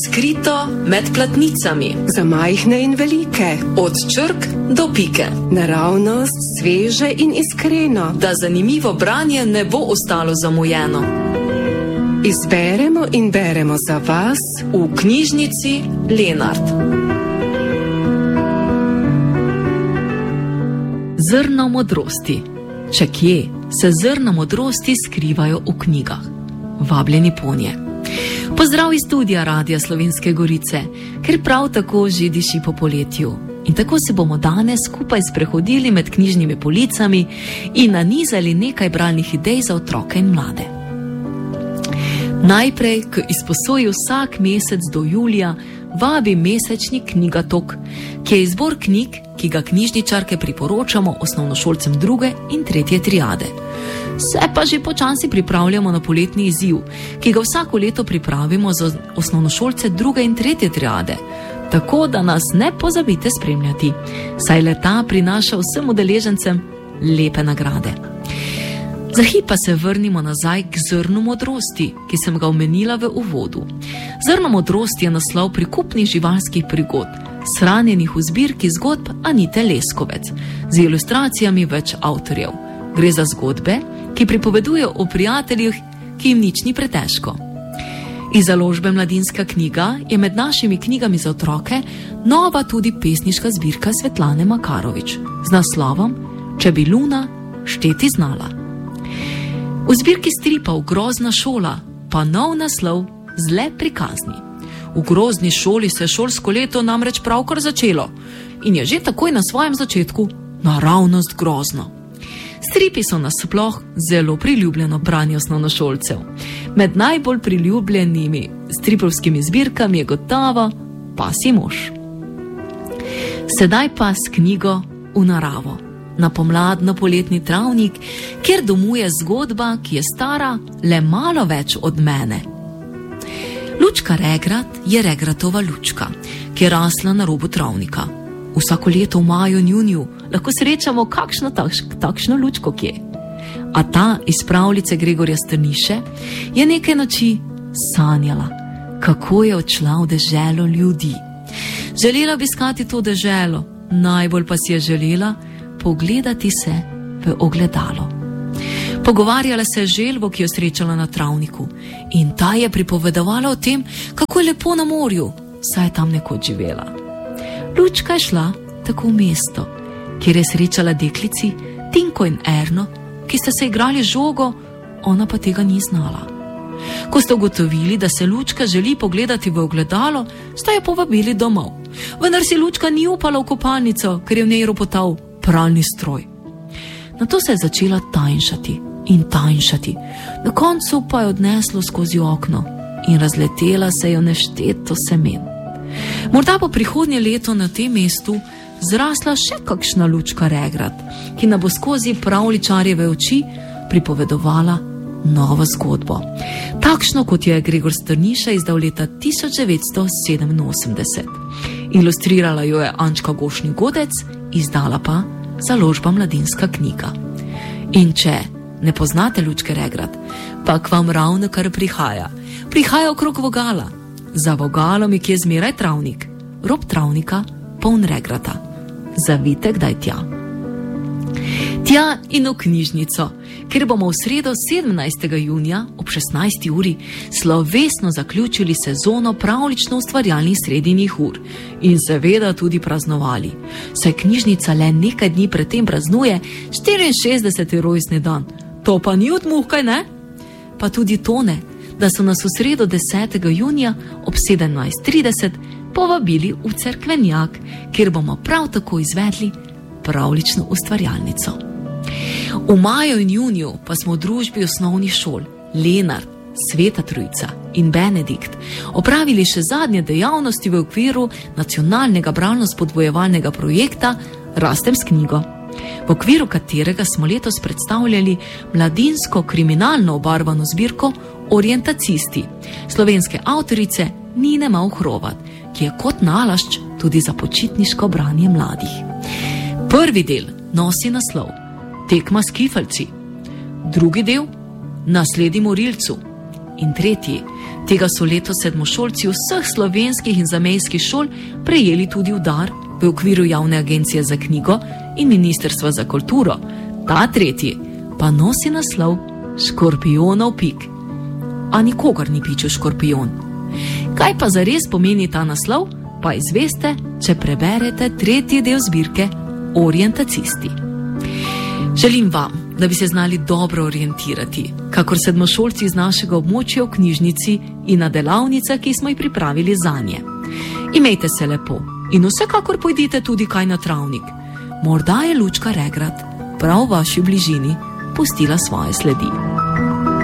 Skrito med platnicami. Za majhne in velike. Od črk do pike. Naravnost, sveže in iskreno. Da zanimivo branje ne bo ostalo zamujeno. Izberemo in beremo za vas v knjižnici Lenart. Zrna modrosti. Če kje, se zrna modrosti skrivajo v knjigah. Vabljeni ponje. Pozdrav iz studia Radia Slovenske Gorice, ker prav tako že diši po poletju. In tako se bomo danes skupaj sprehodili med knjižnimi policami in nanizali nekaj bralnih idej za otroke in mlade. Najprej k izposoji vsak mesec do julija vabi mesečni knjigatok, ki je izbor knjig, ki ga knjižničarke priporočamo osnovnošolcem 2. in 3. triade. Se pa že počasi pripravljamo na poletni izziv, ki ga vsako leto pripravimo za osnovnošolce 2. in 3. triade. Tako da nas ne pozabite spremljati, saj leta prinaša vsem udeležencem lepe nagrade. Za hip pa se vrnimo nazaj k zrnu modrosti, ki sem ga omenila v uvodu. Zrno modrosti je naslov prikupnih živalskih prigod, shranjenih v zbirki zgodb Anite Leskovec, z ilustracijami več avtorjev. Gre za zgodbe, ki pripovedujejo o prijateljih, ki jim nič ni pretežko. Iz založbe Mladinska knjiga je med našimi knjigami za otroke nova tudi pesniška zbirka Svetlane Makarovič z naslovom Če bi Luna šteti znala. V zbirki stripov Grozna šola pa nov naslov Zle prikazni. V grozni šoli se je šolsko leto namreč pravkar začelo in je že takoj na svojem začetku naravnost grozno. Stripi so nasploh zelo priljubljeno branje osnovnošolcev. Med najbolj priljubljenimi stripovskimi zbirkami je gotovo Pasji mož. Sedaj pa s knjigo V naravo. Na pomladno-poletni travnik, kjer domuje zgodba, ki je stara le malo več od mene. Lučka Regrat je Regratova lučka, ki je rasla na robu travnika. Vsako leto v maju in juniju lahko srečamo kakšno takšno lučko kje. A ta iz pravljice Gregorja Strniše je nekaj noči sanjala, kako je odšla v deželo ljudi. Želela obiskati to deželo, najbolj pa si je želela pogledati se v ogledalo. Pogovarjala se je z želvo, ki jo srečala na travniku, in ta je pripovedovala o tem, kako je lepo na morju, saj je tam nekoč živela. Lučka je šla tako v mesto, kjer je srečala deklici Tinko in Erno, ki sta se igrali žogo, ona pa tega ni znala. Ko sta ugotovili, da se Lučka želi pogledati v ogledalo, sta jo povabili domov. Vendar si Lučka ni upala v kopalnico, ker je v njej ropotal pralni stroj. Nato se je začela tanjšati in tanjšati, na koncu pa je odneslo skozi okno in razletela se je nešteto semen. Morda bo prihodnje leto na tem mestu zrasla še kakšna Lučka Regrat, ki nam bo skozi pravljičarjeve oči pripovedovala novo zgodbo. Takšno, kot jo je Gregor Strniša izdal leta 1987. Ilustrirala jo je Ančka Gošnik Godec, izdala pa založba Mladinska knjiga. In če ne poznate Lučke Regrat, pa k vam ravno kar prihaja. Prihaja okrog vogala. Za vogalom je kje zmeraj travnik, rob travnika poln regrata. Zavite kdaj tja. Tja in v knjižnico, ker bomo v sredo 17. junija ob 16. uri slovesno zaključili sezono pravljično ustvarjalnih sredinjih ur in seveda tudi praznovali. Saj knjižnica le nekaj dni pred tem praznuje 64. rojstni dan. To pa ni odmuh, kaj ne? Pa tudi to ne, da so nas v sredo 10. junija ob 17:30 povabili v Cerkvenjak, kjer bomo prav tako izvedli pravljično ustvarjalnico. V maju in juniju pa smo v družbi osnovnih šol Lenart, Sveta Trojica in Benedikt opravili še zadnje dejavnosti v okviru nacionalnega bralno-spodbujevalnega projekta Rastem s knjigo, v okviru katerega smo letos predstavljali mladinsko kriminalno obarvano zbirko Orientacisti slovenske avtorice Nine Mauch Hrovat, ki je kot nalašč tudi za počitniško branje mladih. Prvi del nosi naslov Tekma s kifeljci, drugi del Nasledi morilcu in tretji Tega so letos sedmošolci vseh slovenskih in zamejskih šol prejeli tudi v dar v okviru Javne agencije za knjigo in Ministrstva za kulturo. Ta tretji pa nosi naslov Škorpijonov pik. A nikogar ni pičil škorpijon. Kaj pa zares pomeni ta naslov, pa izveste, če preberete tretji del zbirke Orientacisti. Želim vam, da bi se znali dobro orientirati, kakor sedmošolci iz našega območja v knjižnici in na delavnicah, ki smo jih pripravili zanje. Imejte se lepo in vsekakor pojdite tudi kaj na travnik. Morda je Lučka Regrat prav v vaši bližini pustila svoje sledi.